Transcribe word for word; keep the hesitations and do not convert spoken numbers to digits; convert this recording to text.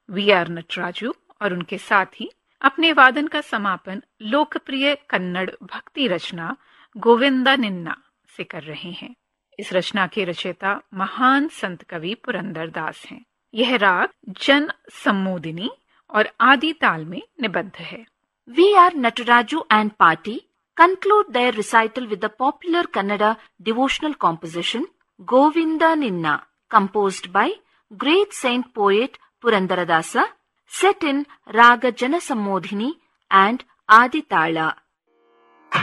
We are नटराजू और उनके साथी अपने वादन का समापन लोकप्रिय कन्नड़ भक्ति रचना गोविंदा निन्ना से कर रहे हैं। इस रचना के रचयिता महान संत कवि पुरंदर दास हैं। यह राग जन सम्मोदिनी और आदि ताल में निबद्ध है। We are नटराजू and party conclude their recital with the popular Kannada devotional composition Govinda Ninna, composed by great saint poet Purandaradasa, set in Raga Janasammodhini and Adi Tala.